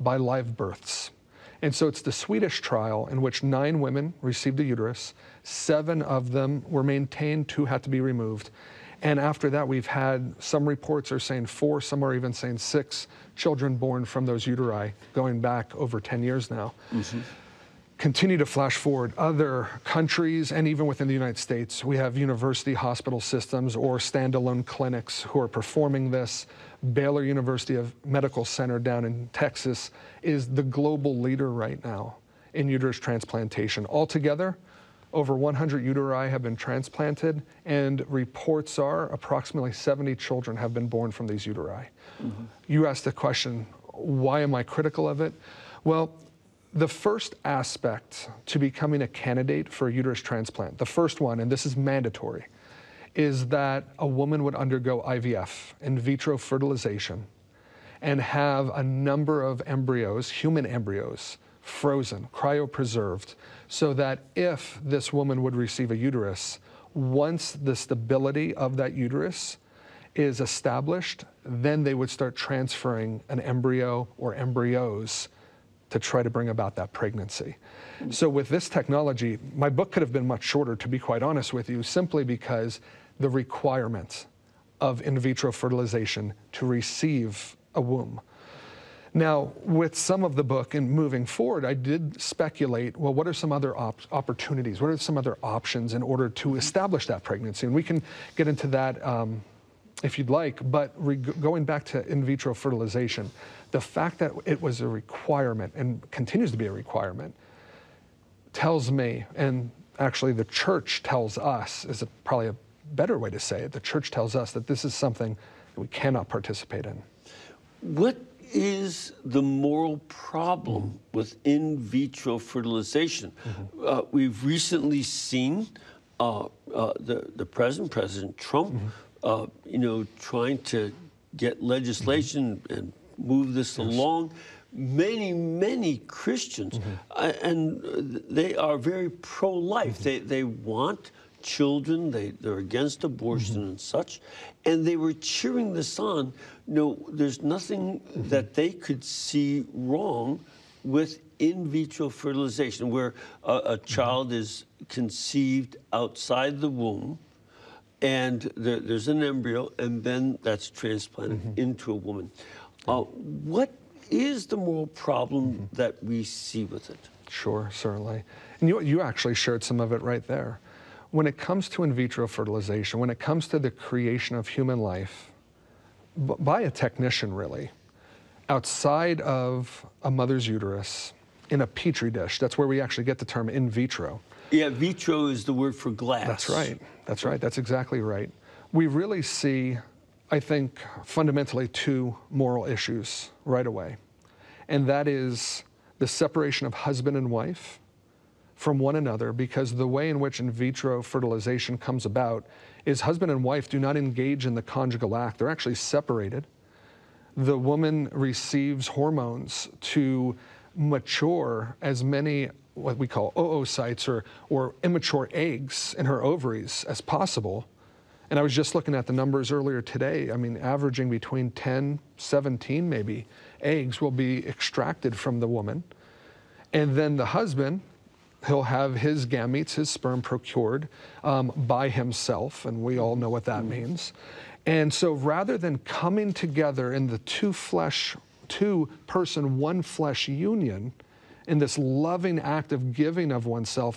by live births. And so it's the Swedish trial in which 9 women received a uterus, 7 of them were maintained, 2 had to be removed. And after that, we've had, some reports are saying 4, some are even saying 6 children born from those uteri, going back over 10 years now. Continue to flash forward, other countries and even within the United States, we have university hospital systems or standalone clinics who are performing this. Baylor University Medical Center down in Texas is the global leader right now in uterus transplantation. Altogether, over 100 uteri have been transplanted, and reports are approximately 70 children have been born from these uteri. You asked the question, why am I critical of it? Well, the first aspect to becoming a candidate for a uterus transplant, the first one, and this is mandatory, is that a woman would undergo IVF, in vitro fertilization, and have a number of embryos, human embryos, frozen, cryopreserved, so that if this woman would receive a uterus, once the stability of that uterus is established, then they would start transferring an embryo or embryos to try to bring about that pregnancy. So with this technology, my book could have been much shorter, to be quite honest with you, simply because the requirement of in vitro fertilization to receive a womb. Now, with some of the book and moving forward, I did speculate, well, what are some other opportunities? What are some other options in order to establish that pregnancy? And we can get into that if you'd like, but going back to in vitro fertilization, the fact that it was a requirement and continues to be a requirement tells me, and actually the church tells us, is probably a better way to say it, the church tells us that this is something that we cannot participate in. What is the moral problem with in vitro fertilization? We've recently seen the President Trump, trying to get legislation and move this along. Many Christians, and they are very pro-life. They want children, they're against abortion and such, and they were cheering this on. There's nothing that they could see wrong with in vitro fertilization, where a child is conceived outside the womb, and there's an embryo, and then that's transplanted into a woman. What is the moral problem that we see with it? Sure, certainly. And you actually shared some of it right there. When it comes to in vitro fertilization, when it comes to the creation of human life, by a technician really, outside of a mother's uterus, in a petri dish, that's where we actually get the term in vitro. Yeah, vitro is the word for glass. That's right, that's right, that's exactly right. We really see, I think, fundamentally 2 moral issues right away. And that is the separation of husband and wife from one another, because the way in which in vitro fertilization comes about is husband and wife do not engage in the conjugal act. They're actually separated. The woman receives hormones to mature as many what we call oocytes or immature eggs in her ovaries as possible. And I was just looking at the numbers earlier today. I mean, averaging between 10, 17 maybe eggs will be extracted from the woman. And then the husband, he'll have his gametes, his sperm procured by himself, and we all know what that means. And so rather than coming together in the two-person, one-flesh union, in this loving act of giving of oneself,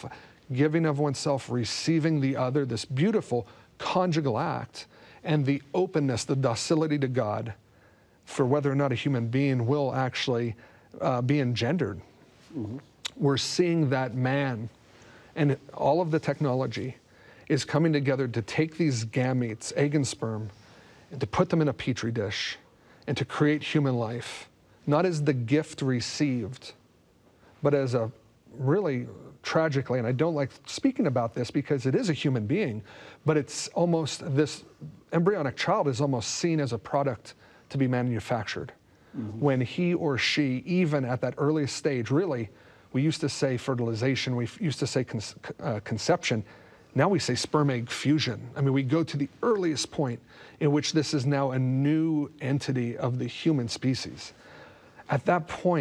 receiving the other, this beautiful conjugal act, and the openness, the docility to God for whether or not a human being will actually be engendered. We're seeing that man, and all of the technology is coming together to take these gametes, egg and sperm, and to put them in a petri dish and to create human life, not as the gift received, but as a really tragically, and I don't like speaking about this because it is a human being, but it's almost, this embryonic child is almost seen as a product to be manufactured. When he or she, even at that earliest stage, really, we used to say fertilization, we used to say conception, now we say sperm-egg fusion. I mean, we go to the earliest point in which this is now a new entity of the human species. At that point,